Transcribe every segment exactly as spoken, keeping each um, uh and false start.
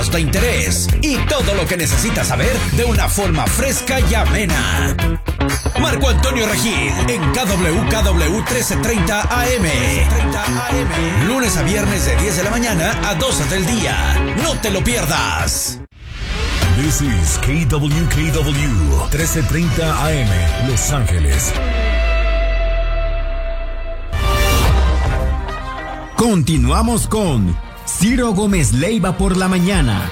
temas de interés y todo lo que necesitas saber de una forma fresca y amena. Marco Antonio Regil en K W K W trece treinta A M. Lunes a viernes de diez de la mañana a doce del día. No te lo pierdas. This is K W K W trece treinta A M, Los Ángeles. Continuamos con Ciro Gómez Leiva por la mañana.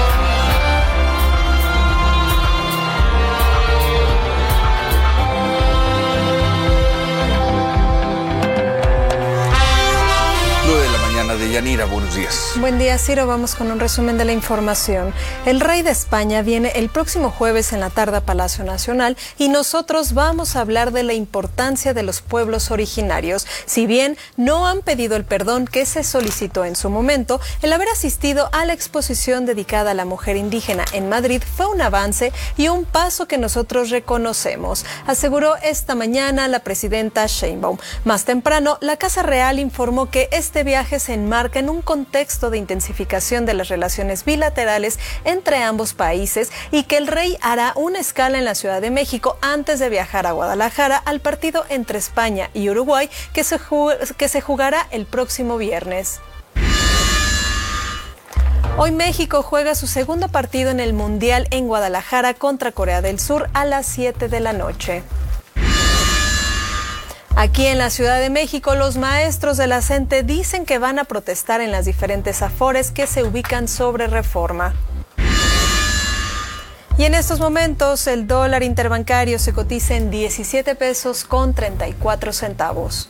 De Yanira, buenos días. Buen día, Ciro. Vamos con un resumen de la información. El rey de España viene el próximo jueves en la tarde a Palacio Nacional y nosotros vamos a hablar de la importancia de los pueblos originarios. Si bien no han pedido el perdón que se solicitó en su momento, el haber asistido a la exposición dedicada a la mujer indígena en Madrid fue un avance y un paso que nosotros reconocemos, aseguró esta mañana la presidenta Sheinbaum. Más temprano, la Casa Real informó que este viaje se enmarca en un contexto de intensificación de las relaciones bilaterales entre ambos países y que el rey hará una escala en la Ciudad de México antes de viajar a Guadalajara al partido entre España y Uruguay que se, que se jugará el próximo viernes. Hoy México juega su segundo partido en el Mundial en Guadalajara contra Corea del Sur a las siete de la noche. Aquí en la Ciudad de México, los maestros de la CENTE dicen que van a protestar en las diferentes afores que se ubican sobre Reforma. Y en estos momentos, el dólar interbancario se cotiza en diecisiete pesos con treinta y cuatro centavos.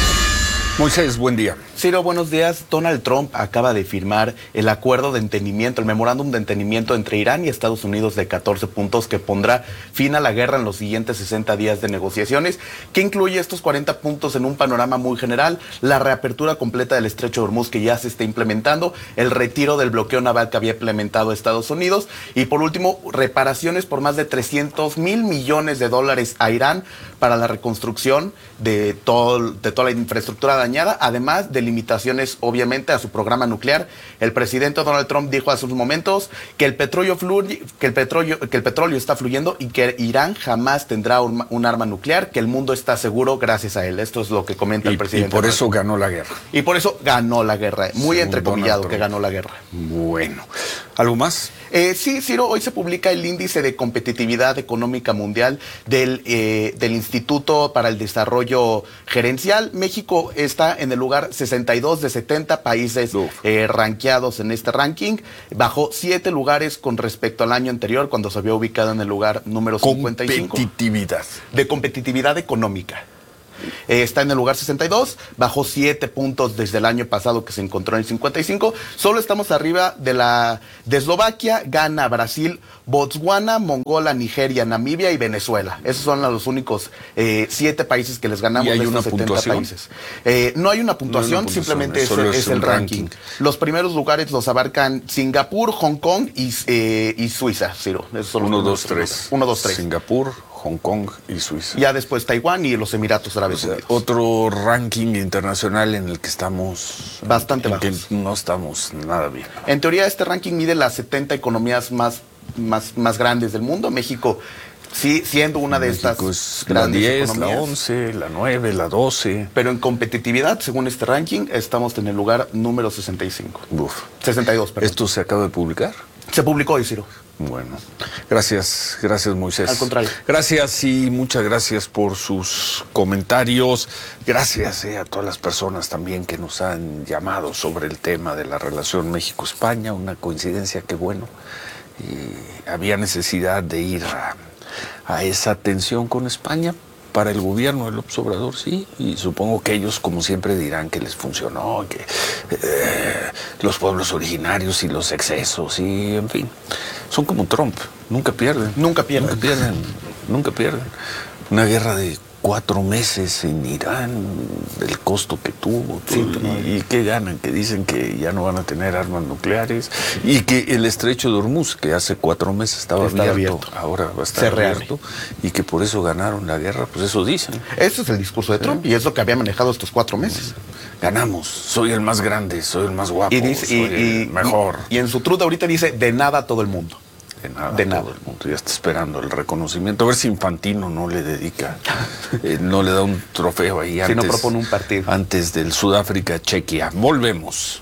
Moisés, buen día. Ciro, buenos días. Donald Trump acaba de firmar el acuerdo de entendimiento, el memorándum de entendimiento entre Irán y Estados Unidos de catorce puntos que pondrá fin a la guerra en los siguientes sesenta días de negociaciones, que incluye estos cuarenta puntos en un panorama muy general, la reapertura completa del Estrecho de Hormuz que ya se está implementando, el retiro del bloqueo naval que había implementado Estados Unidos y por último, reparaciones por más de trescientos mil millones de dólares a Irán para la reconstrucción de, todo, de toda la infraestructura dañada, además de limitaciones obviamente a su programa nuclear. El presidente Donald Trump dijo hace unos momentos que el petróleo fluye, que el petróleo, que el petróleo está fluyendo y que Irán jamás tendrá un, un arma nuclear, que el mundo está seguro gracias a él. Esto es lo que comenta y, el presidente. Y por eso ganó la guerra. Y por eso ganó la guerra. Muy Según entrecomillado que ganó la guerra. Bueno. ¿Algo más? Eh, sí, Ciro, hoy se publica el índice de competitividad económica mundial del, eh, del Instituto para el Desarrollo Gerencial. México está en el lugar sesenta y dos de setenta países eh, rankeados en este ranking. Bajó siete lugares con respecto al año anterior, cuando se había ubicado en el lugar número cincuenta y cinco. Competitividad. De competitividad económica. Eh, está en el lugar sesenta y dos, bajó siete puntos desde el año pasado que se encontró en el cincuenta y cinco. Solo estamos arriba de la de Eslovaquia, Ghana, Brasil, Botswana, Mongolia, Nigeria, Namibia y Venezuela. Esos son los únicos eh, siete países que les ganamos. ¿Y hay de una estos setenta puntuación? países. Eh, no hay una puntuación, no hay una puntuación simplemente es, solo es, es el ranking. ranking. Los primeros lugares los abarcan Singapur, Hong Kong y, eh, y Suiza, Ciro. Esos son Uno, los dos, tres. Uno, dos, tres. Singapur, Hong Kong y Suiza. Ya después Taiwán y los Emiratos Árabes O sea, Unidos. otro ranking internacional en el que estamos bastante en bajos. Que no estamos nada bien. En teoría, este ranking mide las setenta economías más, más, más grandes del mundo. México, sí, siendo una de México estas es grandes la diez, economías. la once, la nueve, la doce. Pero en competitividad, según este ranking, estamos en el lugar número sesenta y cinco. Uf. sesenta y dos, perdón. ¿Esto se acaba de publicar? Se publicó hoy, Ciro. Bueno, gracias, gracias Moisés. Al contrario. Gracias y muchas gracias por sus comentarios. Gracias eh, a todas las personas también que nos han llamado sobre el tema de la relación México-España. Una coincidencia que bueno, y había necesidad de ir a, a esa tensión con España. Para el gobierno del López Obrador, sí, y supongo que ellos, como siempre, dirán que les funcionó, que eh, los pueblos originarios y los excesos, y en fin, son como Trump, nunca pierden. Nunca pierden. Nunca pierden, nunca pierden. Una guerra de cuatro meses en Irán, el costo que tuvo, todo, sí, y, y que ganan, que dicen que ya no van a tener armas nucleares, y que el Estrecho de Hormuz, que hace cuatro meses estaba abierto, abierto, ahora va a estar Se abierto, reabre. Y que por eso ganaron la guerra, pues eso dicen. Ese es el discurso de Trump, sí. Y es lo que había manejado estos cuatro meses. ganamos, soy el más grande, soy el más guapo, y dice, soy y, el y, mejor. Y, y en su truth ahorita dice, de nada a todo el mundo. De nada, de todo nada. el mundo ya está esperando el reconocimiento. A ver si Infantino no le dedica, eh, no le da un trofeo ahí antes. Si no propone un partido. Antes del Sudáfrica-Chequia. Volvemos.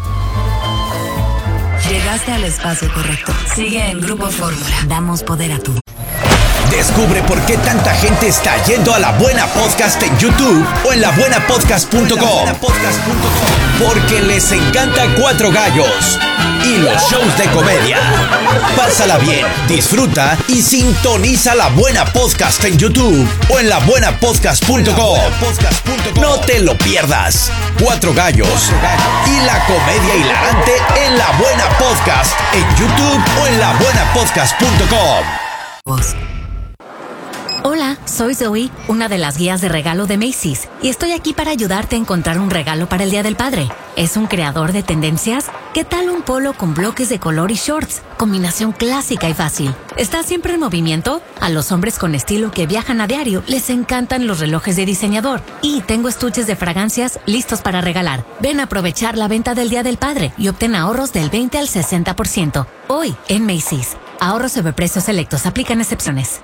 Llegaste al espacio correcto. Sigue en Grupo Fórmula. Damos poder a tu. Descubre por qué tanta gente está yendo a La Buena Podcast en YouTube o en la buena podcast punto com. Porque les encanta Cuatro Gallos y los shows de comedia. Pásala bien, disfruta y sintoniza La Buena Podcast en YouTube o en la buena podcast punto com. No te lo pierdas. Cuatro Gallos y la comedia hilarante en La Buena Podcast en YouTube o en la buena podcast punto com. Hola, soy Zoe, una de las guías de regalo de Macy's, y estoy aquí para ayudarte a encontrar un regalo para el Día del Padre. ¿Es un creador de tendencias? ¿Qué tal un polo con bloques de color y shorts? Combinación clásica y fácil. ¿Está siempre en movimiento? A los hombres con estilo que viajan a diario les encantan los relojes de diseñador. Y tengo estuches de fragancias listos para regalar. Ven a aprovechar la venta del Día del Padre y obtén ahorros del veinte al sesenta por ciento. Hoy en Macy's. Ahorros sobre precios selectos. Aplican excepciones.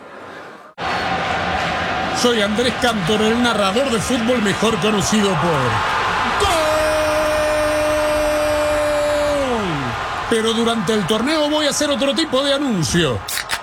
Soy Andrés Cantor, el narrador de fútbol mejor conocido por ¡Gol! Pero durante el torneo voy a hacer otro tipo de anuncio.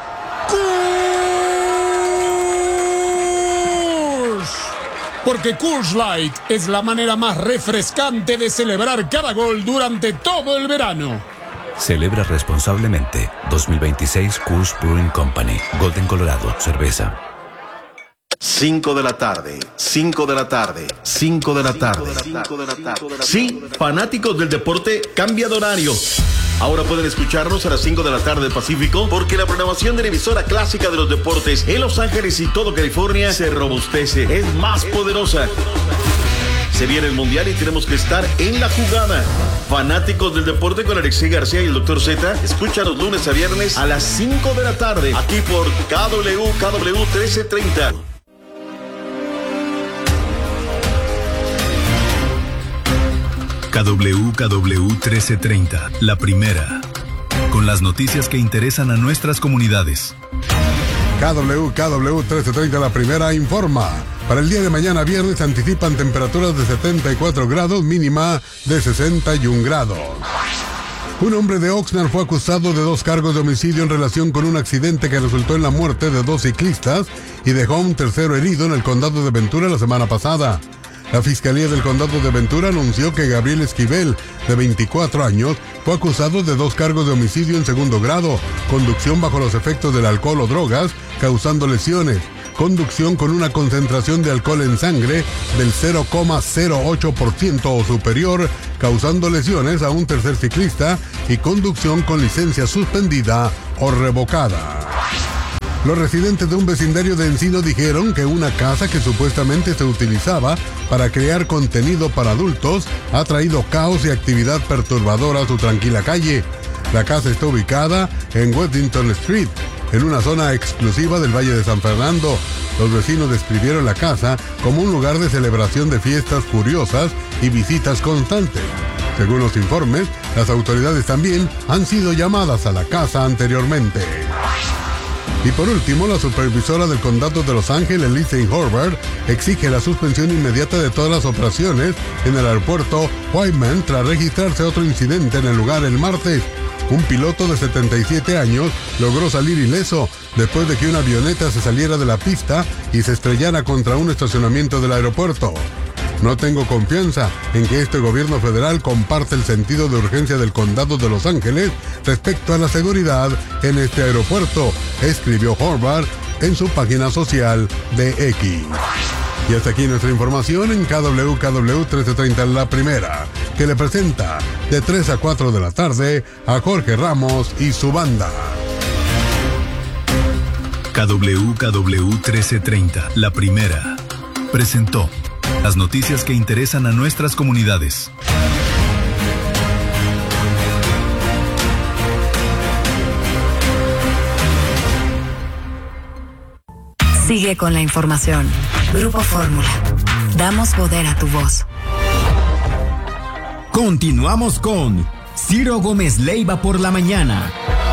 ¡Coors! Porque Coors Light es la manera más refrescante de celebrar cada gol durante todo el verano. Celebra responsablemente. dos mil veintiséis Coors Brewing Company. Golden, Colorado. Cerveza. cinco de la tarde, cinco de la tarde, cinco de la tarde. Sí, fanáticos del deporte, cambia de horario. Ahora pueden escucharnos a las cinco de la tarde del Pacífico, porque la programación de la emisora clásica de los deportes en Los Ángeles y todo California se robustece, es más poderosa. Se viene el Mundial y tenemos que estar en la jugada. Fanáticos del deporte con Alexei García y el doctor Z, escúchanos lunes a viernes a las cinco de la tarde, aquí por K W K W trece treinta. K W K W trece treinta, la primera. Con las noticias que interesan a nuestras comunidades. K W K W trece treinta, la primera, informa. Para el día de mañana viernes se anticipan temperaturas de setenta y cuatro grados, mínima de sesenta y un grados. Un hombre de Oxnard fue acusado de dos cargos de homicidio en relación con un accidente que resultó en la muerte de dos ciclistas y dejó a un tercero herido en el condado de Ventura la semana pasada. La Fiscalía del Condado de Ventura anunció que Gabriel Esquivel, de veinticuatro años, fue acusado de dos cargos de homicidio en segundo grado, conducción bajo los efectos del alcohol o drogas, causando lesiones, conducción con una concentración de alcohol en sangre del cero coma cero ocho por ciento o superior, causando lesiones a un tercer ciclista, y conducción con licencia suspendida o revocada. Los residentes de un vecindario de Encino dijeron que una casa que supuestamente se utilizaba para crear contenido para adultos ha traído caos y actividad perturbadora a su tranquila calle. La casa está ubicada en Weddington Street, en una zona exclusiva del Valle de San Fernando. Los vecinos describieron la casa como un lugar de celebración de fiestas curiosas y visitas constantes. Según los informes, las autoridades también han sido llamadas a la casa anteriormente. Y por último, la supervisora del condado de Los Ángeles, Lindsay Horvath, exige la suspensión inmediata de todas las operaciones en el aeropuerto Whiteman tras registrarse otro incidente en el lugar el martes. Un piloto de setenta y siete años logró salir ileso después de que una avioneta se saliera de la pista y se estrellara contra un estacionamiento del aeropuerto. No tengo confianza en que este gobierno federal comparte el sentido de urgencia del condado de Los Ángeles respecto a la seguridad en este aeropuerto, escribió Horvath en su página social de X. Y hasta aquí nuestra información en K W K W trece treinta, la primera, que le presenta de tres a cuatro de la tarde a Jorge Ramos y su banda. K W K W trece treinta, la primera, presentó las noticias que interesan a nuestras comunidades. Sigue con la información. Grupo Fórmula. Damos poder a tu voz. Continuamos con Ciro Gómez Leiva por la mañana.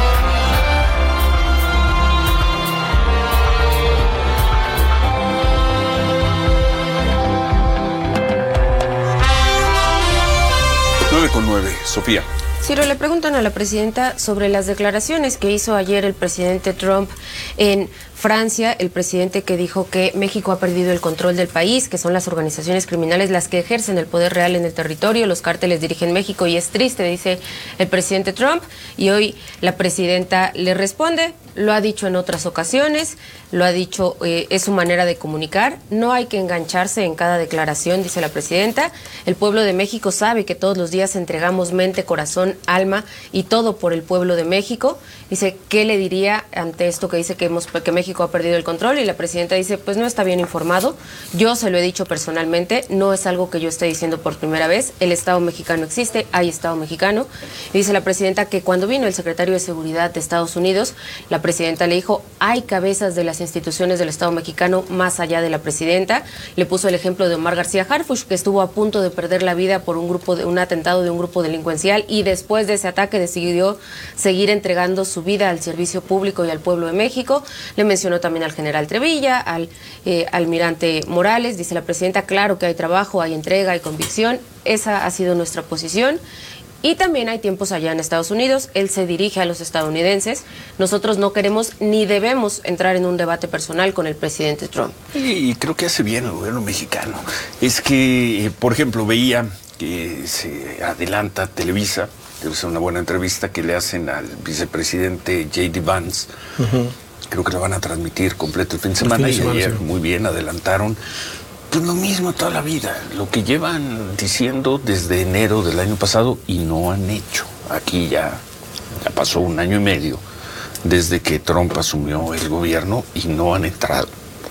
nueve con nueve, Sofía. Ciro, le preguntan a la presidenta sobre las declaraciones que hizo ayer el presidente Trump en Francia, el presidente que dijo que México ha perdido el control del país, que son las organizaciones criminales las que ejercen el poder real en el territorio, los cárteles dirigen México y es triste, dice el presidente Trump, y hoy la presidenta le responde, lo ha dicho en otras ocasiones, lo ha dicho, eh, es su manera de comunicar, no hay que engancharse en cada declaración, dice la presidenta, el pueblo de México sabe que todos los días entregamos mente, corazón, alma y todo por el pueblo de México, dice, ¿qué le diría ante esto que dice que, hemos, que México ha perdido el control? Y la presidenta dice, pues no está bien informado, yo se lo he dicho personalmente, no es algo que yo esté diciendo por primera vez, el Estado mexicano existe, hay Estado mexicano, y dice la presidenta que cuando vino el secretario de Seguridad de Estados Unidos, la presidenta le dijo, hay cabezas de las instituciones del Estado mexicano más allá de la presidenta, le puso el ejemplo de Omar García Harfuch, que estuvo a punto de perder la vida por un grupo de un atentado de un grupo delincuencial y después de ese ataque decidió seguir entregando su vida al servicio público y al pueblo de México, le mencionó también al general Trevilla, al eh, almirante Morales, dice la presidenta, claro que hay trabajo, hay entrega, hay convicción, esa ha sido nuestra posición. Y también hay tiempos allá en Estados Unidos, él se dirige a los estadounidenses, nosotros no queremos ni debemos entrar en un debate personal con el presidente Trump. Y creo que hace bien el gobierno mexicano. Es que, por ejemplo, veía que se adelanta Televisa, debe ser una buena entrevista que le hacen al vicepresidente J D Vance. Uh-huh. Creo que lo van a transmitir completo el fin de semana, el fin de semana y ayer sí. Muy bien adelantaron. Pues lo mismo toda la vida, lo que llevan diciendo desde enero del año pasado y no han hecho. Aquí ya, ya pasó un año y medio desde que Trump asumió el gobierno y no han entrado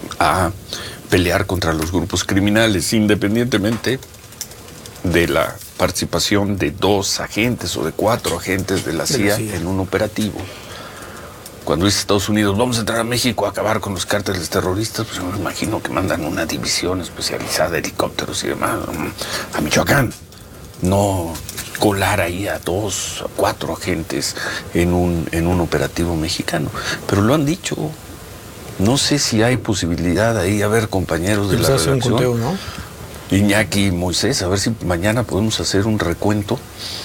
a pelear contra los grupos criminales, independientemente de la participación de dos agentes o de cuatro agentes de la C I A, de la C I A. En un operativo. Cuando dice Estados Unidos, vamos a entrar a México a acabar con los cárteles terroristas, pues yo me imagino que mandan una división especializada de helicópteros y demás a Michoacán. No colar ahí a dos, a cuatro agentes en un, en un operativo mexicano. Pero lo han dicho. No sé si hay posibilidad ahí, a ver, compañeros de la redacción, un conteo, ¿no? Iñaki y Moisés, a ver si mañana podemos hacer un recuento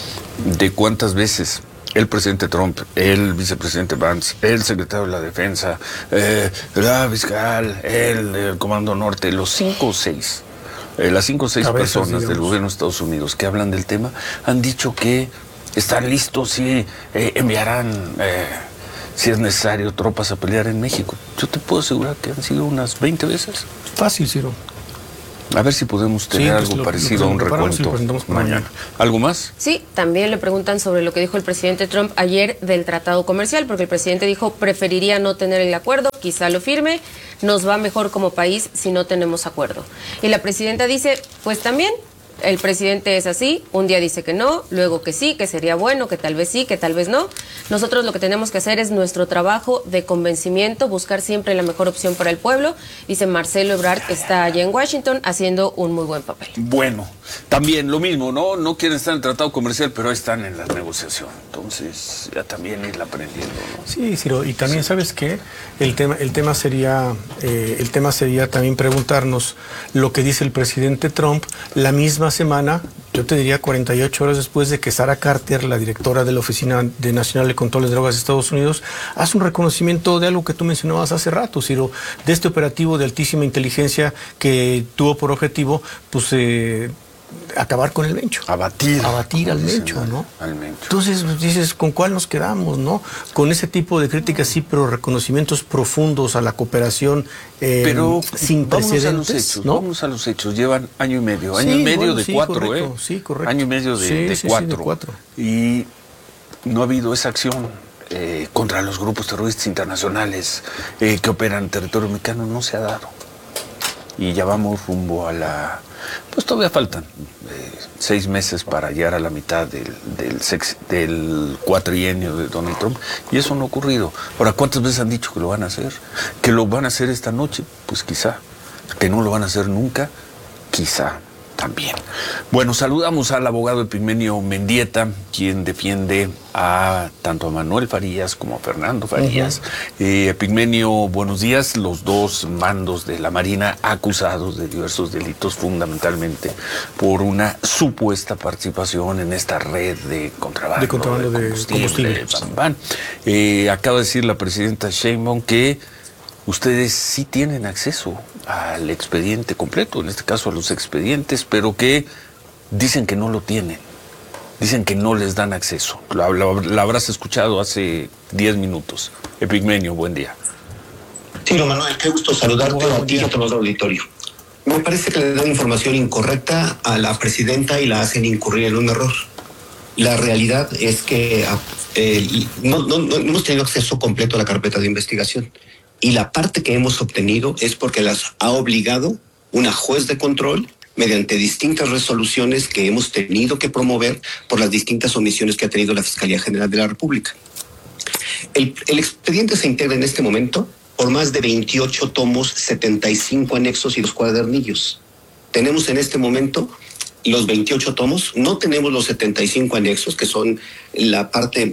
de cuántas veces el presidente Trump, el vicepresidente Vance, el secretario de la Defensa, eh, la fiscal, el, el Comando Norte, los cinco o seis, eh, las cinco o seis Cabezas, personas digamos. Del gobierno de Estados Unidos que hablan del tema, han dicho que están listos y eh, enviarán, eh, si es necesario, tropas a pelear en México. Yo te puedo asegurar que han sido unas veinte veces. Fácil, Ciro. A ver si podemos tener sí, pues algo lo, parecido lo a un recuento mañana. mañana. ¿Algo más? Sí, también le preguntan sobre lo que dijo el presidente Trump ayer del tratado comercial, porque el presidente dijo preferiría no tener el acuerdo, quizá lo firme, nos va mejor como país si no tenemos acuerdo. Y la presidenta dice, pues también, el presidente es así, un día dice que no, luego que sí, que sería bueno, que tal vez sí, que tal vez no. Nosotros lo que tenemos que hacer es nuestro trabajo de convencimiento, buscar siempre la mejor opción para el pueblo. Dice Marcelo Ebrard está allá en Washington haciendo un muy buen papel. Bueno, también lo mismo, ¿no? No quieren estar en el tratado comercial, pero están en la negociación. Entonces, ya también irla aprendiendo, ¿no? Sí, Ciro, y también, sí. ¿Sabes qué? El tema, el tema sería, eh, el tema sería también preguntarnos lo que dice el presidente Trump la misma semana, yo te diría cuarenta y ocho horas después de que Sarah Carter, la directora de la Oficina de Nacional de Control de Drogas de Estados Unidos, hace un reconocimiento de algo que tú mencionabas hace rato, Ciro, de este operativo de altísima inteligencia que tuvo por objetivo, pues, eh, acabar con el Mencho. Abatir. Abatir al Mencho, ¿no? Al Mencho. Entonces, pues, dices, ¿con cuál nos quedamos, no? Con ese tipo de críticas, sí, pero reconocimientos profundos a la cooperación eh, pero sin precedentes, a los hechos, ¿no? Vamos a los hechos. Llevan año y medio. Año sí, y medio bueno, de sí, cuatro, correcto, ¿eh? Sí, correcto. Año y medio de, sí, de, sí, cuatro. Sí, de cuatro. Y no ha habido esa acción eh, contra los grupos terroristas internacionales eh, que operan en territorio mexicano. No se ha dado. Y ya vamos rumbo a la... Pues todavía faltan eh, seis meses para llegar a la mitad del, del, sex, del cuatrienio de Donald Trump y eso no ha ocurrido. Ahora, ¿cuántas veces han dicho que lo van a hacer? ¿Que lo van a hacer esta noche? Pues quizá. ¿Que no lo van a hacer nunca? Quizá. también. Bueno, saludamos al abogado Epigmenio Mendieta, quien defiende a tanto a Manuel Farías como a Fernando Farías. Uh-huh. eh, Epigmenio, buenos días. Los dos mandos de la Marina acusados de diversos delitos, fundamentalmente por una supuesta participación en esta red de contrabando de, contrabando de combustible. De combustible. Eh, acaba de decir la presidenta Sheinbaum que ustedes sí tienen acceso al expediente completo, en este caso a los expedientes, pero que dicen que no lo tienen. Dicen que no les dan acceso. La, la, la habrás escuchado hace diez minutos. Epigmenio, buen día. Sí, don Manuel, qué gusto saludarte a ti y a todo el auditorio. Me parece que le dan información incorrecta a la presidenta y la hacen incurrir en un error. La realidad es que eh, no, no, no hemos tenido acceso completo a la carpeta de investigación. Y la parte que hemos obtenido es porque las ha obligado una juez de control mediante distintas resoluciones que hemos tenido que promover por las distintas omisiones que ha tenido la Fiscalía General de la República. El, el expediente se integra en este momento por más de veintiocho tomos, setenta y cinco anexos y los cuadernillos. Tenemos en este momento los veintiocho tomos, no tenemos los setenta y cinco anexos, que son la parte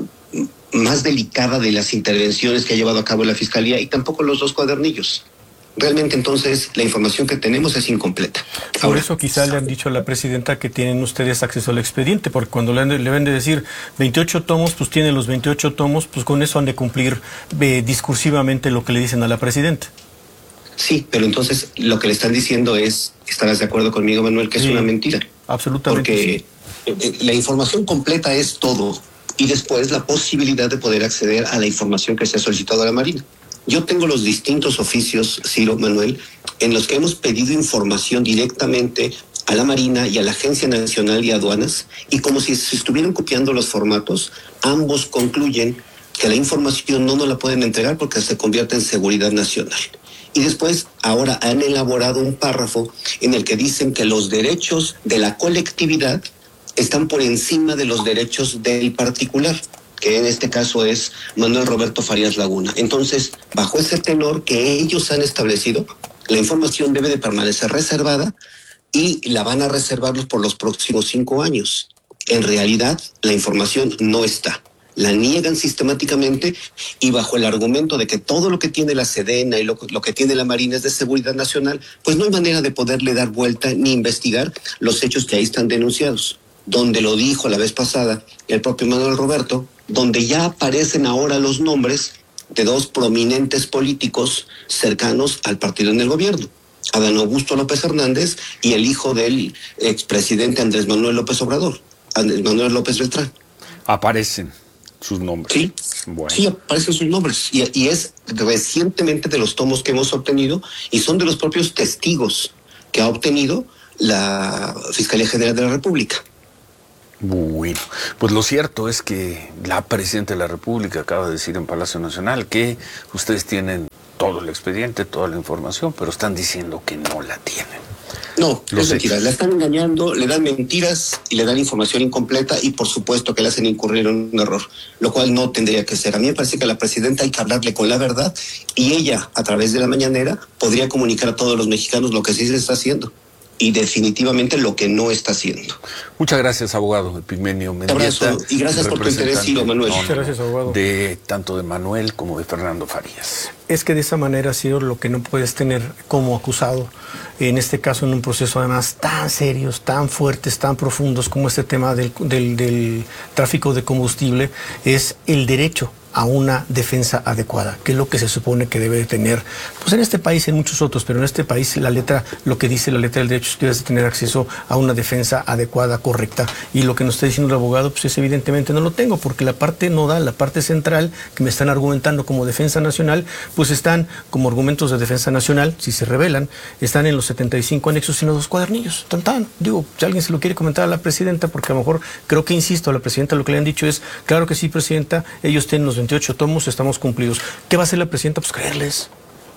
más delicada de las intervenciones que ha llevado a cabo la Fiscalía, y tampoco los dos cuadernillos. Realmente, entonces, la información que tenemos es incompleta. Por Ahora, eso quizá le han dicho a la presidenta que tienen ustedes acceso al expediente, porque cuando le, le ven de decir veintiocho tomos, pues tienen los veintiocho tomos, pues con eso han de cumplir eh, discursivamente lo que le dicen a la presidenta. Sí, pero entonces lo que le están diciendo es, estarás de acuerdo conmigo, Manuel, que sí, es una mentira. Absolutamente. Porque sí. La información completa es todo, y después la posibilidad de poder acceder a la información que se ha solicitado a la Marina. Yo tengo los distintos oficios, Ciro, Manuel, en los que hemos pedido información directamente a la Marina y a la Agencia Nacional de Aduanas, y como si se estuvieran copiando los formatos, ambos concluyen que la información no nos la pueden entregar porque se convierte en seguridad nacional. Y después, ahora han elaborado un párrafo en el que dicen que los derechos de la colectividad están por encima de los derechos del particular, que en este caso es Manuel Roberto Farías Laguna. Entonces, bajo ese tenor que ellos han establecido, la información debe de permanecer reservada y la van a reservarlos por los próximos cinco años. En realidad, la información no está. La niegan sistemáticamente y bajo el argumento de que todo lo que tiene la Sedena y lo, lo que tiene la Marina es de seguridad nacional, pues no hay manera de poderle dar vuelta ni investigar los hechos que ahí están denunciados. Donde lo dijo la vez pasada el propio Manuel Roberto, donde ya aparecen ahora los nombres de dos prominentes políticos cercanos al partido en el gobierno, Adán Augusto López Hernández y el hijo del expresidente Andrés Manuel López Obrador, Andrés Manuel López Beltrán. Aparecen sus nombres. Sí, bueno. sí aparecen sus nombres. Y, y es recientemente de los tomos que hemos obtenido y son de los propios testigos que ha obtenido la Fiscalía General de la República. Bueno, pues lo cierto es que la presidenta de la República acaba de decir en Palacio Nacional que ustedes tienen todo el expediente, toda la información, pero están diciendo que no la tienen. No, es mentira, la están engañando, le dan mentiras y le dan información incompleta y por supuesto que le hacen incurrir en un error, lo cual no tendría que ser. A mí me parece que a la presidenta hay que hablarle con la verdad y ella, a través de la mañanera, podría comunicar a todos los mexicanos lo que sí se está haciendo. Y definitivamente lo que no está haciendo. Muchas gracias, abogado Epigmenio Mendieta. Y gracias por tu interés, Ciro, Manuel. Muchas gracias, abogado. De tanto de Manuel como de Fernando Farías. Es que de esa manera, Ciro, lo que no puedes tener como acusado, en este caso en un proceso además tan serios, tan fuertes, tan profundos como este tema del, del, del tráfico de combustible, es el derecho a una defensa adecuada, que es lo que se supone que debe de tener, pues en este país y en muchos otros, pero en este país la letra, lo que dice la letra del derecho es que debes de tener acceso a una defensa adecuada, correcta, y lo que nos está diciendo el abogado, pues es evidentemente no lo tengo, porque la parte nodal, la parte central, que me están argumentando como defensa nacional, pues están como argumentos de defensa nacional, si se revelan, están en los setenta y cinco anexos y en los dos cuadernillos, tan tan, digo, si alguien se lo quiere comentar a la presidenta, porque a lo mejor, creo que insisto, a la presidenta lo que le han dicho es, claro que sí, presidenta, ellos tienen los veintiocho tomos, estamos cumplidos. ¿Qué va a hacer la presidenta? Pues creerles.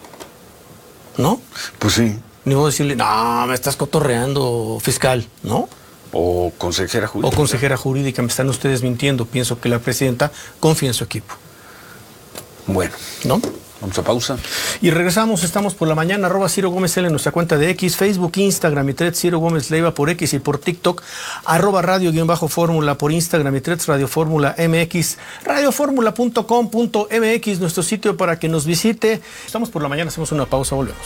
¿No? Pues sí. Ni modo decirle, no, me estás cotorreando, fiscal, ¿no? O consejera jurídica. O consejera jurídica, me están ustedes mintiendo. Pienso que la presidenta confía en su equipo. Bueno, ¿no? Vamos a pausa. Y regresamos, estamos por la mañana, arroba Ciro Gómez L en nuestra cuenta de X, Facebook, Instagram y Threads, Ciro Gómez Leiva por X y por TikTok, arroba radio guión bajo fórmula por Instagram y Threads, Radio Fórmula M X, radioformula punto com punto m x, nuestro sitio para que nos visite. Estamos por la mañana, hacemos una pausa, volvemos.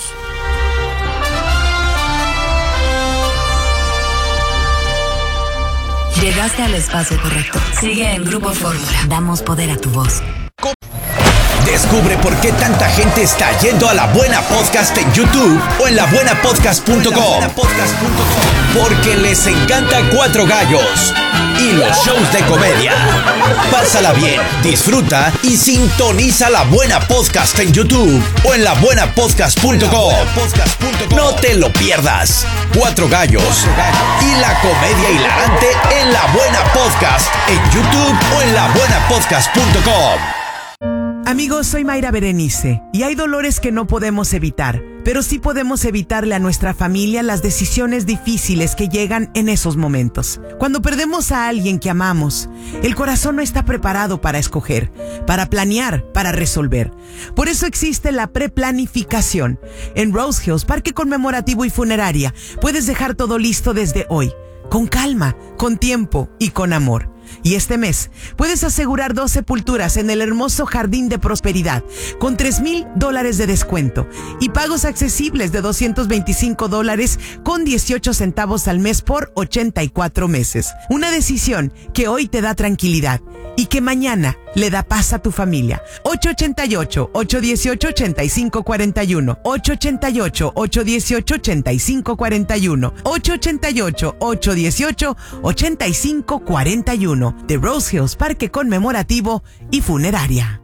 Llegaste al espacio correcto. Sigue en Grupo Fórmula. Damos poder a tu voz. Descubre por qué tanta gente está yendo a La Buena Podcast en YouTube o en la buena podcast punto com. Porque les encanta Cuatro Gallos y los shows de comedia. Pásala bien, disfruta y sintoniza La Buena Podcast en YouTube o en la buena podcast punto com. No te lo pierdas. Cuatro Gallos y la comedia hilarante en La Buena Podcast en YouTube o en la buena podcast punto com. Amigos, soy Mayra Berenice y hay dolores que no podemos evitar, pero sí podemos evitarle a nuestra familia las decisiones difíciles que llegan en esos momentos. Cuando perdemos a alguien que amamos, el corazón no está preparado para escoger, para planear, para resolver. Por eso existe la preplanificación. En Rose Hills, Parque Conmemorativo y Funeraria, puedes dejar todo listo desde hoy, con calma, con tiempo y con amor. Y este mes puedes asegurar dos sepulturas en el hermoso Jardín de Prosperidad con tres mil dólares de descuento y pagos accesibles de doscientos veinticinco dólares con dieciocho centavos al mes por ochenta y cuatro meses. Una decisión que hoy te da tranquilidad y que mañana le da paz a tu familia. ocho ocho ocho, ocho uno ocho, ocho cinco cuatro uno, ocho ocho ocho, ocho uno ocho, ocho cinco cuatro uno, ocho ocho ocho, ocho uno ocho, ocho cinco cuatro uno. De Rose Hills, Parque Conmemorativo y Funeraria.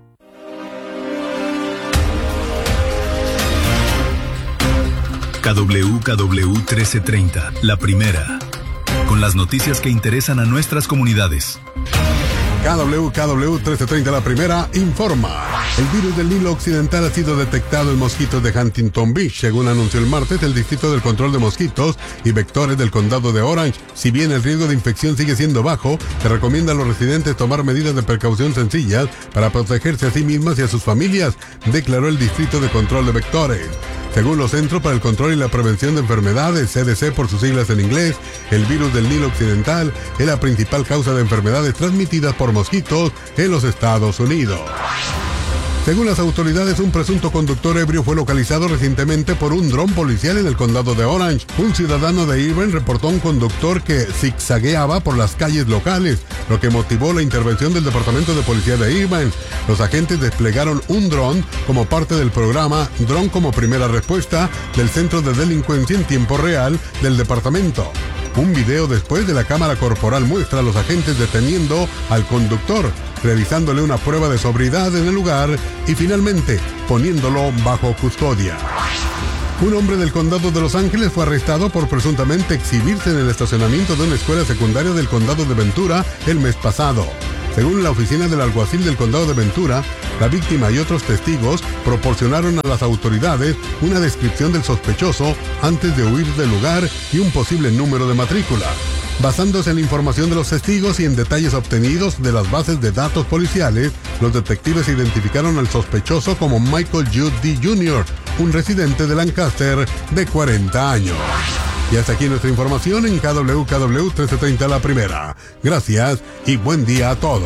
K W K W trece treinta, la primera, con las noticias que interesan a nuestras comunidades. K W K W trece treinta, la primera, informa. El virus del Nilo Occidental ha sido detectado en mosquitos de Huntington Beach, según anunció el martes el Distrito del Control de Mosquitos y Vectores del Condado de Orange. Si bien el riesgo de infección sigue siendo bajo, se recomienda a los residentes tomar medidas de precaución sencillas para protegerse a sí mismas y a sus familias, declaró el Distrito de Control de Vectores. Según los Centros para el Control y la Prevención de Enfermedades, C D C por sus siglas en inglés, el virus del Nilo Occidental es la principal causa de enfermedades transmitidas por mosquitos en los Estados Unidos. Según las autoridades, un presunto conductor ebrio fue localizado recientemente por un dron policial en el condado de Orange. Un ciudadano de Irvine reportó a un conductor que zigzagueaba por las calles locales, lo que motivó la intervención del Departamento de Policía de Irvine. Los agentes desplegaron un dron como parte del programa Dron como Primera Respuesta del Centro de Delincuencia en Tiempo Real del departamento. Un video después de la cámara corporal muestra a los agentes deteniendo al conductor, realizándole una prueba de sobriedad en el lugar y finalmente poniéndolo bajo custodia. Un hombre del condado de Los Ángeles fue arrestado por presuntamente exhibirse en el estacionamiento de una escuela secundaria del condado de Ventura el mes pasado. Según la oficina del alguacil del condado de Ventura, la víctima y otros testigos proporcionaron a las autoridades una descripción del sospechoso antes de huir del lugar y un posible número de matrícula. Basándose en la información de los testigos y en detalles obtenidos de las bases de datos policiales, los detectives identificaron al sospechoso como Michael Jude D. junior, un residente de Lancaster de cuarenta años. Y hasta aquí nuestra información en K W K W trece treinta la primera. Gracias y buen día a todos.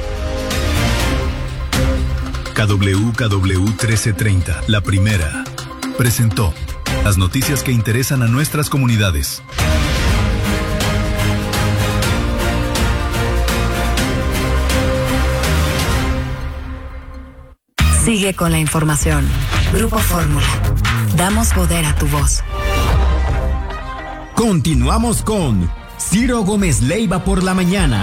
K W K W trece treinta, la primera, presentó las noticias que interesan a nuestras comunidades. Sigue con la información. Grupo Fórmula. Damos poder a tu voz. Continuamos con Ciro Gómez Leiva por la mañana.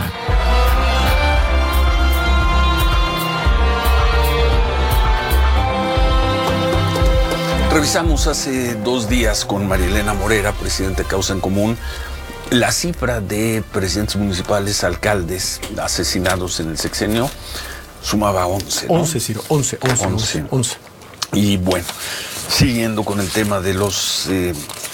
Revisamos hace dos días con Marielena Morera, presidente de Causa en Común, la cifra de presidentes municipales, alcaldes asesinados en el sexenio. Sumaba once, ¿no? once, Ciro, once, once, once, once. Y bueno, siguiendo con el tema de los eh,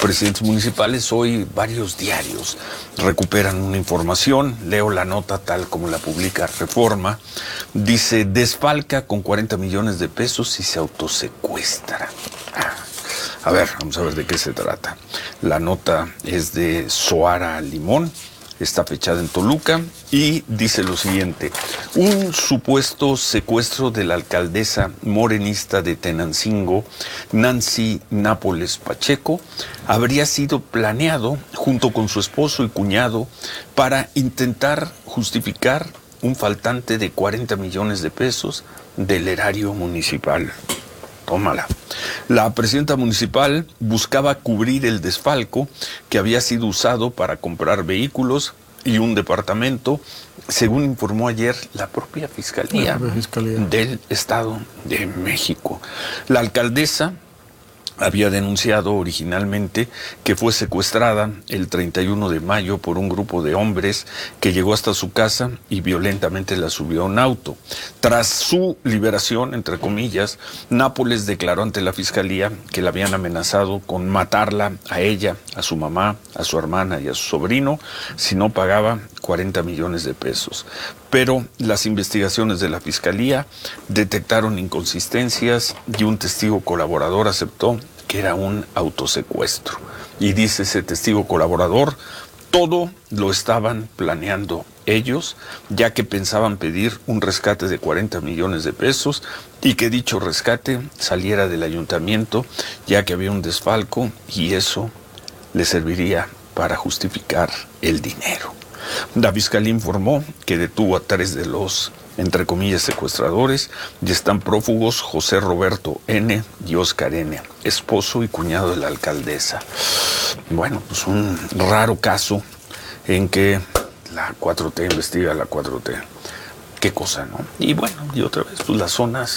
presidentes municipales. Hoy varios diarios recuperan una información. Leo la nota tal como la publica Reforma. Dice, desfalca con cuarenta millones de pesos y se autosecuestra. Ah. A ver, vamos a ver de qué se trata. La nota es de Soara Limón, está fechada en Toluca y dice lo siguiente. Un supuesto secuestro de la alcaldesa morenista de Tenancingo, Nancy Nápoles Pacheco, habría sido planeado junto con su esposo y cuñado para intentar justificar un faltante de cuarenta millones de pesos del erario municipal. Tómala. La presidenta municipal buscaba cubrir el desfalco que había sido usado para comprar vehículos y un departamento, según informó ayer la propia Fiscalía, la Fiscalía del Estado de México. La alcaldesa había denunciado originalmente que fue secuestrada el treinta y uno de mayo por un grupo de hombres que llegó hasta su casa y violentamente la subió a un auto. Tras su liberación, entre comillas, Nápoles declaró ante la fiscalía que la habían amenazado con matarla a ella, a su mamá, a su hermana y a su sobrino si no pagaba cuarenta millones de pesos. Pero las investigaciones de la fiscalía detectaron inconsistencias y un testigo colaborador aceptó que era un autosecuestro. Y dice ese testigo colaborador, todo lo estaban planeando ellos, ya que pensaban pedir un rescate de cuarenta millones de pesos y que dicho rescate saliera del ayuntamiento, ya que había un desfalco y eso le serviría para justificar el dinero. La fiscalía informó que detuvo a tres de los, entre comillas, secuestradores y están prófugos José Roberto N. y Oscar N., esposo y cuñado de la alcaldesa. Bueno, pues un raro caso en que la cuatro T investiga a la cuatro T. Qué cosa, ¿no? Y bueno, y otra vez, pues las zonas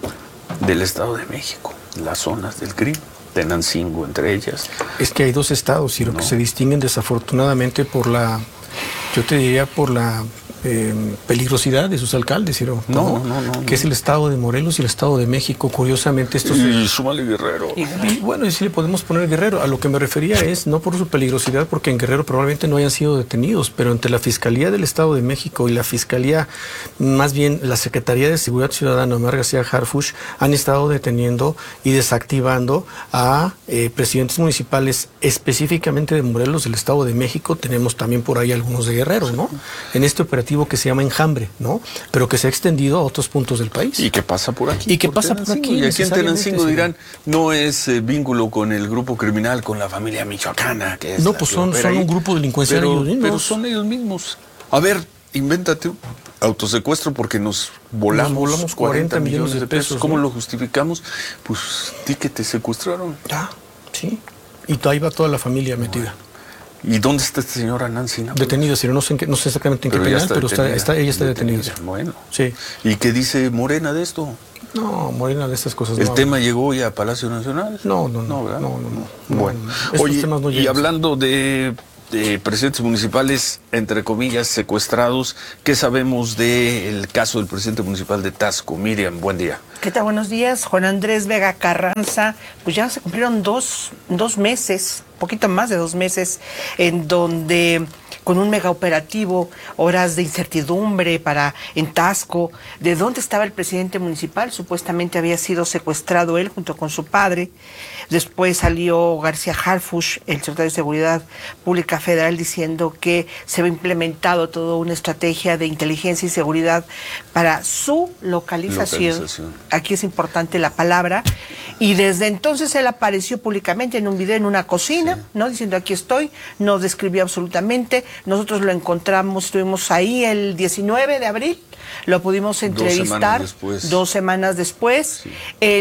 del Estado de México, las zonas del crimen. Tenancingo entre ellas. Es que hay dos estados, Ciro, no. que se distinguen desafortunadamente por la, yo te diría por la eh, peligrosidad de sus alcaldes, Ciro. No, no, no, no. Que no. es el estado de Morelos y el estado de México. Curiosamente estos... Y súmale Guerrero. Y, y bueno, y si le podemos poner Guerrero. A lo que me refería es, no por su peligrosidad, porque en Guerrero probablemente no hayan sido detenidos, pero entre la Fiscalía del Estado de México y la Fiscalía, más bien la Secretaría de Seguridad Ciudadana, Omar García Harfuch, han estado deteniendo y desactivando a eh, presidentes municipales, específicamente de Morelos, del Estado de México. Tenemos también por ahí algunos de Guerrero, ¿no? En este operativo que se llama Enjambre, ¿no? Pero que se ha extendido a otros puntos del país. Y que pasa por aquí. Y que pasa por aquí. Y aquí en Tenancingo dirán, no es eh, vínculo con el grupo criminal, con la familia michoacana. Que es no, pues son, son un grupo delincuencial pero, ellos mismos. Pero son ellos mismos. A ver, invéntate un autosecuestro porque nos volamos, nos volamos cuarenta millones de pesos. ¿Cómo ¿no? lo justificamos? Pues di que te secuestraron. Ya, sí. Y ahí va toda la familia metida. ¿Y dónde está esta señora Nancy Nápoles? Detenida, si no sé, en qué, no sé exactamente en pero qué penal, está pero está, está, ella está detenida. detenida. Bueno. Sí. ¿Y qué dice Morena de esto? No, Morena de estas cosas ¿El no. tema llegó ya a Palacio Nacional? No, no, no. No, ¿verdad? no, no, no. Bueno. No, Oye, temas no y hablando de, de presidentes municipales, entre comillas, secuestrados, ¿qué sabemos del caso del presidente municipal de Taxco? Miriam, buen día. ¿Qué tal? Buenos días. Juan Andrés Vega Carranza, pues ya se cumplieron dos, dos meses, poquito más de dos meses, en donde con un mega operativo, horas de incertidumbre para en Taxco, de dónde estaba el presidente municipal, supuestamente había sido secuestrado él junto con su padre. Después salió García Harfuch, el secretario de Seguridad Pública Federal, diciendo que se había implementado toda una estrategia de inteligencia y seguridad para su localización. localización. Aquí es importante la palabra. Y desde entonces él apareció públicamente en un video en una cocina, sí. ¿no? Diciendo aquí estoy, no describió absolutamente. Nosotros lo encontramos, estuvimos ahí el diecinueve de abril, lo pudimos entrevistar dos semanas después. Dos semanas después. Sí.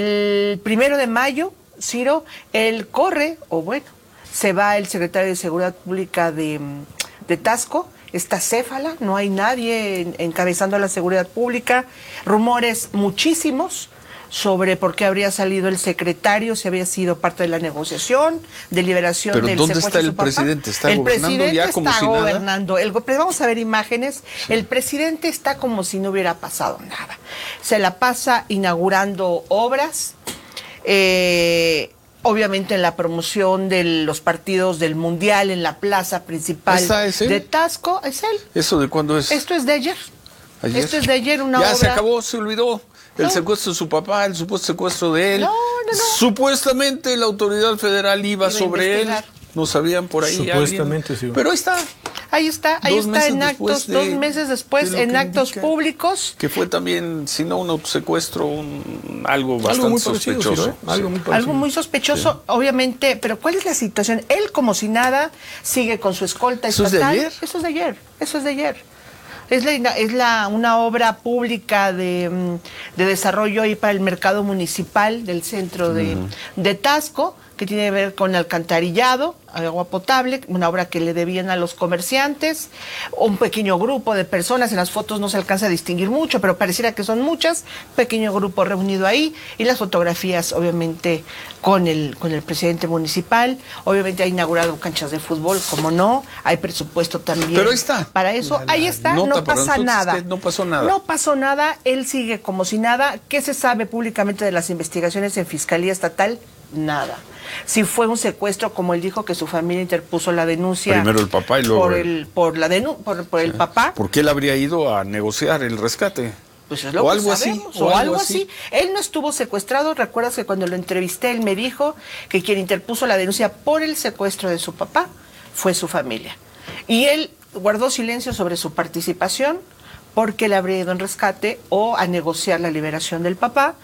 El primero de mayo, Ciro, él corre, o bueno, se va el secretario de Seguridad Pública de, de Taxco, está céfala, no hay nadie encabezando la seguridad pública, rumores muchísimos sobre por qué habría salido el secretario, si había sido parte de la negociación, de liberación ¿Pero del dónde secuestro está el de su papá. presidente? ¿Está el gobernando presidente ya como está si nada? gobernando. El, vamos a ver imágenes. Sí. El presidente está como si no hubiera pasado nada. Se la pasa inaugurando obras, eh, obviamente en la promoción de los partidos del Mundial en la plaza principal de Taxco. ¿Es él? ¿Eso de cuándo es? Esto es de ayer. ¿Ayer? Esto es de ayer, una ya obra... se acabó, se olvidó. El no. secuestro de su papá, el supuesto secuestro de él. No, no, no. Supuestamente la autoridad federal iba, Iba sobre él. No sabían por ahí. Supuestamente, alguien. sí. Pero ahí está. Ahí está, ahí Dos está en meses actos, después de- dos meses después, de lo en que actos indica. públicos. Que fue también, si no un autosecuestro, un, algo bastante muy parecido, sospechoso. sí, ¿no? Algo muy parecido. Algo muy sospechoso, obviamente, pero ¿cuál es la situación? Él, como si nada, sigue con su escolta ¿Eso es de estatal. ayer? Eso es de ayer, eso es de ayer. Es, la, es la, una obra pública de, mm, de desarrollo ahí para el mercado municipal del centro de, Ujú. de Taxco, que tiene que ver con alcantarillado, agua potable, una obra que le debían a los comerciantes, un pequeño grupo de personas, en las fotos no se alcanza a distinguir mucho, pero pareciera que son muchas, pequeño grupo reunido ahí, y las fotografías obviamente con el, con el presidente municipal, obviamente ha inaugurado canchas de fútbol, como no, hay presupuesto también. Pero ahí está. Para eso, La- la ahí está, nota no para pasa nosotros nada. es que no pasó nada. No pasó nada, él sigue como si nada. ¿Qué se sabe públicamente de las investigaciones en Fiscalía Estatal? Nada. Si fue un secuestro, como él dijo que su familia interpuso la denuncia. Primero el papá y luego por él. el por la denu por, por el papá. ¿Por qué él habría ido a negociar el rescate? Pues es lo o que algo sabemos, así. o algo así. Él no estuvo secuestrado. Recuerdas que cuando lo entrevisté él me dijo que quien interpuso la denuncia por el secuestro de su papá fue su familia. Y él guardó silencio sobre su participación porque él habría ido en rescate o a negociar la liberación del papá,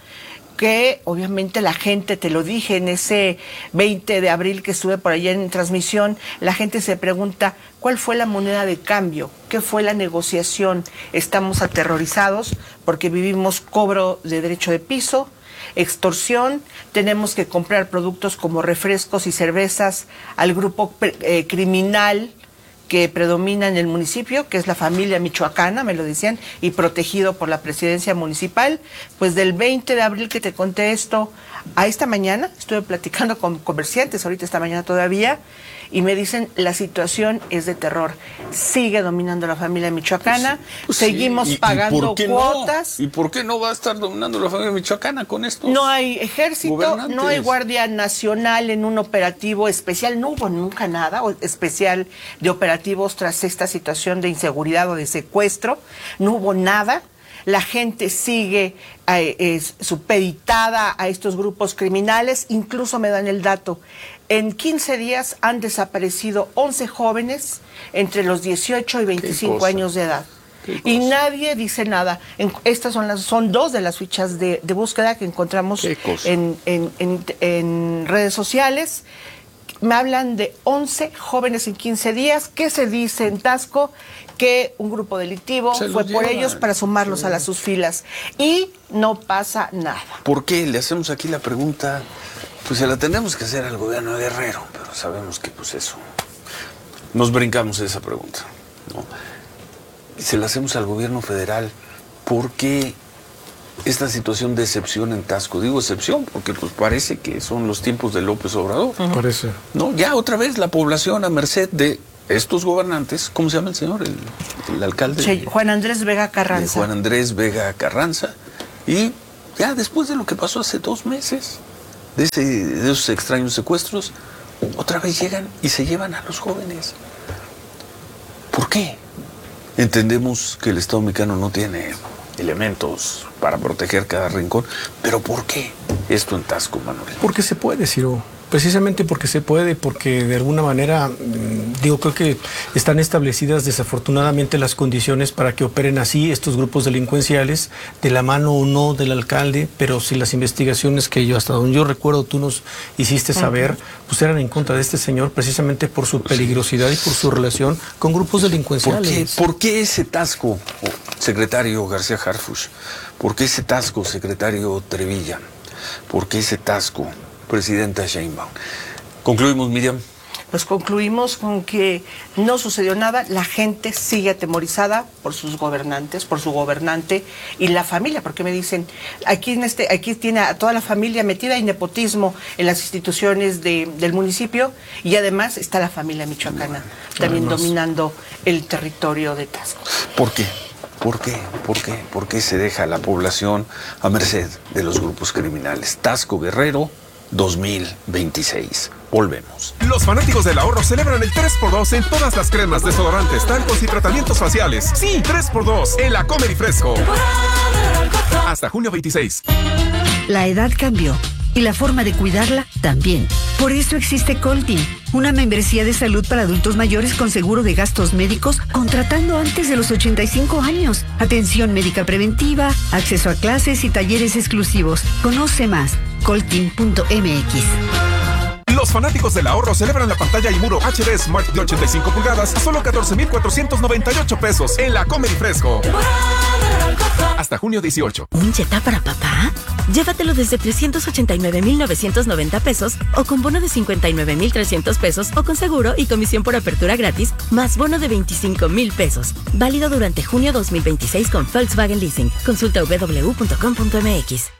que obviamente la gente, te lo dije en ese veinte de abril que estuve por allá en transmisión, la gente se pregunta cuál fue la moneda de cambio, qué fue la negociación. Estamos aterrorizados porque vivimos cobro de derecho de piso, extorsión, tenemos que comprar productos como refrescos y cervezas al grupo eh, criminal que predomina en el municipio, que es la familia michoacana, me lo decían, y protegido por la presidencia municipal. Pues del veinte de abril que te conté esto, a esta mañana, estuve platicando con comerciantes, ahorita esta mañana todavía, y me dicen, la situación es de terror. Sigue dominando la familia michoacana, Pues seguimos sí, y- y pagando ¿por qué cuotas. No? ¿Y por qué no va a estar dominando la familia michoacana con esto? No hay ejército, gobernantes. no hay Guardia Nacional en un operativo especial, no hubo nunca nada o- especial de operativos tras esta situación de inseguridad o de secuestro, no hubo nada. La gente sigue eh, es, supeditada a estos grupos criminales, incluso me dan el dato. En quince días han desaparecido once jóvenes entre los dieciocho y veinticinco cosa. años de edad. Y nadie dice nada. En- estas son las son dos de las fichas de, de búsqueda que encontramos en, en, en, en redes sociales. Me hablan de once jóvenes en quince días. ¿Qué se dice en Taxco? Que un grupo delictivo Se los fue por llevan. ellos para sumarlos Sí. a las sus filas. Y no pasa nada. ¿Por qué? Le hacemos aquí la pregunta, pues se la tenemos que hacer al gobierno de Guerrero, pero sabemos que pues eso, nos brincamos esa pregunta, ¿no? Y se la hacemos al gobierno federal, ¿por qué esta situación de excepción en Taxco? Digo excepción porque pues parece que son los tiempos de López Obrador. Parece. No, ya otra vez la población a merced de estos gobernantes, ¿cómo se llama el señor? El, el alcalde. Che, Juan Andrés Vega de Carranza. Juan Andrés Vega Carranza. Y ya después de lo que pasó hace dos meses, de, ese, de esos extraños secuestros, otra vez llegan y se llevan a los jóvenes. ¿Por qué? Entendemos que el Estado mexicano no tiene elementos para proteger cada rincón, pero ¿por qué esto en Taxco, Manuel? Porque se puede, Ciro. Precisamente porque se puede, porque de alguna manera, mm, digo, creo que están establecidas desafortunadamente las condiciones para que operen así estos grupos delincuenciales, de la mano o no del alcalde, pero si las investigaciones que yo, hasta donde yo recuerdo, tú nos hiciste saber, pues eran en contra de este señor precisamente por su peligrosidad y por su relación con grupos ¿Por delincuenciales. qué, ¿Por qué ese Taxco, secretario García Harfuch? ¿Por qué ese Taxco, secretario Trevilla? ¿Por qué ese Taxco, presidenta Sheinbaum? Concluimos, Miriam. Pues concluimos con que no sucedió nada, la gente sigue atemorizada por sus gobernantes, por su gobernante y la familia, porque me dicen, aquí en este, aquí tiene a toda la familia metida en nepotismo en las instituciones de, del municipio y además está la familia michoacana también Además. dominando el territorio de Taxco. ¿Por qué? ¿Por qué? ¿Por qué? ¿Por qué se deja a la población a merced de los grupos criminales? Taxco, Guerrero, dos mil veintiséis. Volvemos. Los fanáticos del ahorro celebran el tres por dos en todas las cremas, desodorantes, talcos y tratamientos faciales. Sí, tres por dos en la Comer y Fresco. Hasta junio veintiséis. La edad cambió y la forma de cuidarla también. Por eso existe Coltin, una membresía de salud para adultos mayores con seguro de gastos médicos contratando antes de los ochenta y cinco años. Atención médica preventiva, acceso a clases y talleres exclusivos. Conoce más, coltin punto m x. Los fanáticos del ahorro celebran la pantalla y muro H D Smart de ochenta y cinco pulgadas a solo catorce mil cuatrocientos noventa y ocho pesos en la Comer y Fresco. Hasta junio dieciocho. ¿Un Jetta para papá? Llévatelo desde trescientos ochenta y nueve mil novecientos noventa pesos o con bono de cincuenta y nueve mil trescientos pesos o con seguro y comisión por apertura gratis más bono de veinticinco mil pesos. Válido durante junio dos mil veintiséis con Volkswagen Leasing. Consulta w w w punto com punto m x.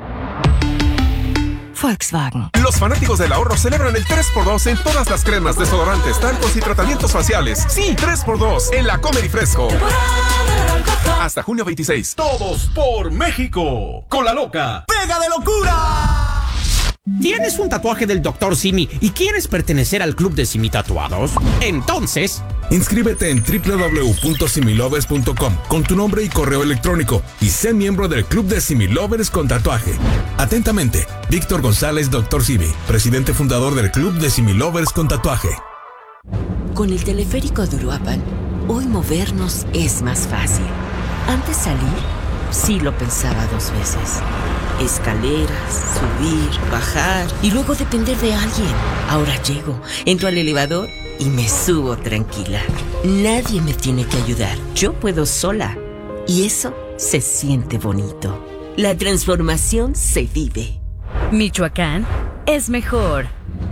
Volkswagen. Los fanáticos del ahorro celebran el tres por dos en todas las cremas, desodorantes, talcos y tratamientos faciales. Sí, tres por dos en la Comer y Fresco. Hasta junio veintiséis. Todos por México. Con la loca. ¡Pega de locura! ¿Tienes un tatuaje del doctor Simi y quieres pertenecer al club de Simi Tatuados? Entonces, inscríbete en w w w punto similovers punto com con tu nombre y correo electrónico y sé miembro del club de Similovers con tatuaje. Atentamente, Víctor González, doctor Simi, presidente fundador del club de Similovers con tatuaje. Con el teleférico de Uruapan, hoy movernos es más fácil. Antes salir, sí lo pensaba dos veces. Escaleras, subir, bajar y luego depender de alguien. Ahora llego, entro al elevador y me subo tranquila. Nadie me tiene que ayudar. Yo puedo sola. Y eso se siente bonito. La transformación se vive. Michoacán es mejor.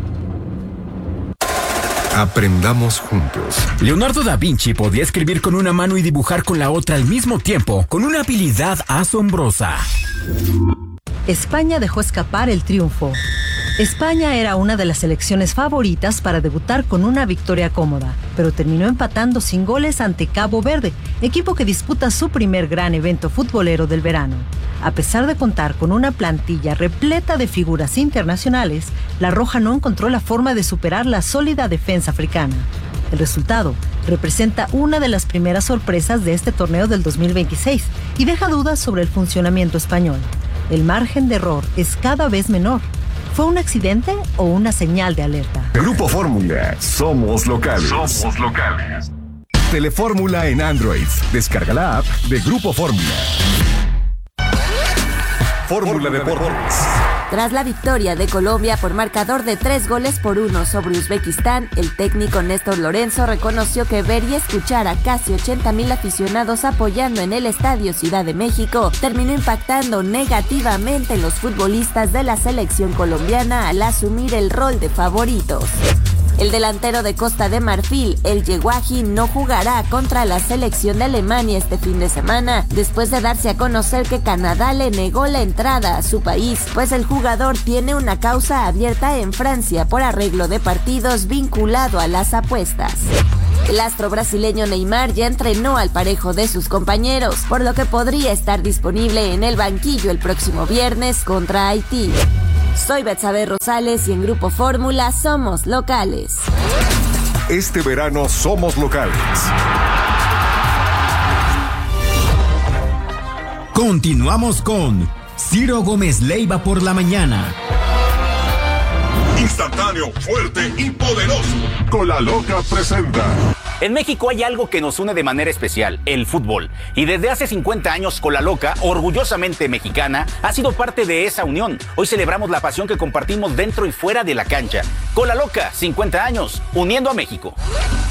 Aprendamos juntos. Leonardo da Vinci podía escribir con una mano y dibujar con la otra al mismo tiempo, con una habilidad asombrosa. España dejó escapar el triunfo. España era una de las selecciones favoritas para debutar con una victoria cómoda, pero terminó empatando sin goles ante Cabo Verde, equipo que disputa su primer gran evento futbolero del verano. A pesar de contar con una plantilla repleta de figuras internacionales, la Roja no encontró la forma de superar la sólida defensa africana. El resultado representa una de las primeras sorpresas de este torneo del dos mil veintiséis y deja dudas sobre el funcionamiento español. El margen de error es cada vez menor. ¿Fue un accidente o una señal de alerta? Grupo Fórmula, somos locales. Somos locales. Telefórmula en Android. Descarga la app de Grupo Fórmula. Fórmula Deportes. Tras la victoria de Colombia por marcador de tres goles por uno sobre Uzbekistán, el técnico Néstor Lorenzo reconoció que ver y escuchar a casi ochenta mil aficionados apoyando en el Estadio Ciudad de México terminó impactando negativamente en los futbolistas de la selección colombiana al asumir el rol de favoritos. El delantero de Costa de Marfil, El Yeguaji, no jugará contra la selección de Alemania este fin de semana, después de darse a conocer que Canadá le negó la entrada a su país, pues el jugador tiene una causa abierta en Francia por arreglo de partidos vinculado a las apuestas. El astro brasileño Neymar ya entrenó al parejo de sus compañeros, por lo que podría estar disponible en el banquillo el próximo viernes contra Haití. Soy Betsabe Rosales y en Grupo Fórmula somos locales. Este verano somos locales. Continuamos con Ciro Gómez Leiva por la mañana. Instantáneo, fuerte y poderoso. Con la loca presenta. En México hay algo que nos une de manera especial, el fútbol. Y desde hace cincuenta años, Con la Loca, orgullosamente mexicana, ha sido parte de esa unión. Hoy celebramos la pasión que compartimos dentro y fuera de la cancha. Con la Loca, cincuenta años, uniendo a México.